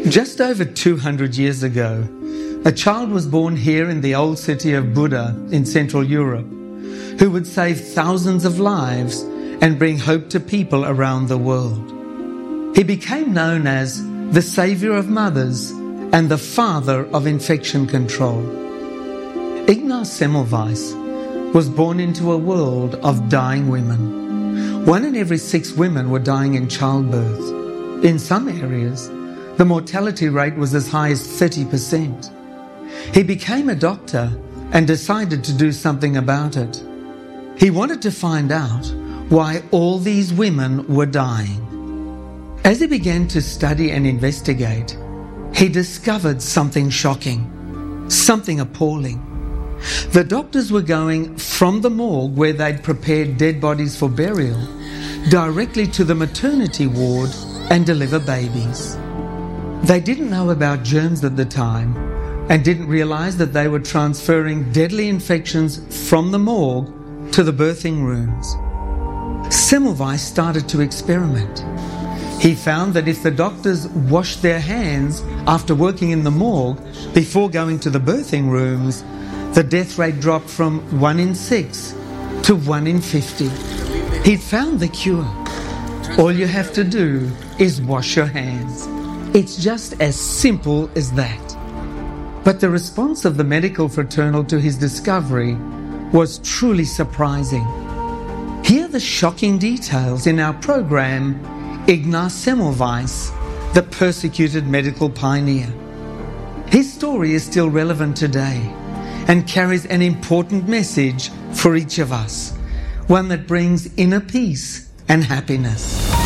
Just over 200 years ago, a child was born here in the old city of Buda in Central Europe, who would save thousands of lives and bring hope to people around the world. He became known as the Saviour of Mothers and the Father of Infection Control. Ignaz Semmelweis was born into a world of dying women. 1 in every 6 women were dying in childbirth. In some areas, the mortality rate was as high as 30%. He became a doctor and decided to do something about it. He wanted to find out why all these women were dying. As he began to study and investigate, he discovered something shocking, something appalling. The doctors were going from the morgue where they'd prepared dead bodies for burial directly to the maternity ward and deliver babies. They didn't know about germs at the time and didn't realize that they were transferring deadly infections from the morgue to the birthing rooms. Semmelweis started to experiment. He found that if the doctors washed their hands after working in the morgue before going to the birthing rooms, the death rate dropped from 1 in 6 to 1 in 50. He'd found the cure. All you have to do is wash your hands. It's just as simple as that. But the response of the medical fraternal to his discovery was truly surprising. Hear the shocking details in our program, Ignaz Semmelweis, the persecuted medical pioneer. His story is still relevant today and carries an important message for each of us, one that brings inner peace and happiness.